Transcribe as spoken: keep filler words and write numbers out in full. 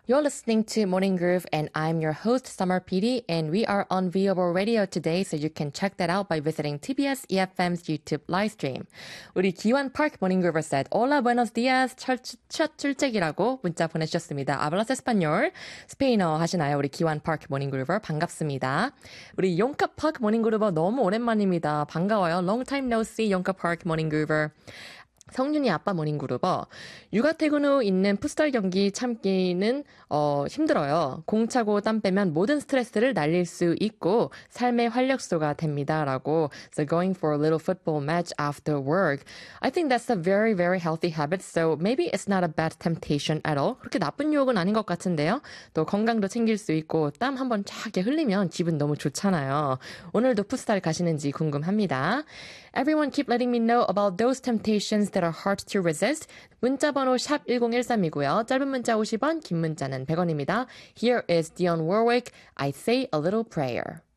You're listening to Morning Groove, and I'm your host, Summer P D, and we are on Viable Radio today, so you can check that out by visiting 티비에스 이에프엠's YouTube livestream. 우리 기완 파크 Morning Groover said, Hola, buenos días, 첫, 첫 출첵이라고 문자 보내주셨습니다. Hablas español? 스페인어 하시나요? 우리 기완 파크 Morning Groover, 반갑습니다. 우리 용카 파크 Morning Groover 너무 오랜만입니다. 반가워요. Long time no see, 용카 파크 Morning Groover. 성윤이 아빠 모닝그루버 육아 퇴근 후 있는 풋살 경기 참기는 어, 힘들어요. 공 차고 땀 빼면 모든 스트레스를 날릴 수 있고 삶의 활력소가 됩니다라고. So going for a little football match after work. I think that's a very very healthy habit. So maybe it's not a bad temptation at all. 그렇게 나쁜 유혹은 아닌 것 같은데요. 또 건강도 챙길 수 있고 땀 한번 쫙 흘리면 기분 너무 좋잖아요. 오늘도 풋살 가시는지 궁금합니다. Everyone keep letting me know about those temptations that are hard to resist. 문자번호 샵 일공일삼이고요. 짧은 문자 오십 원, 긴 문자는 백 원입니다. Here is Dionne Warwick, I Say a Little Prayer.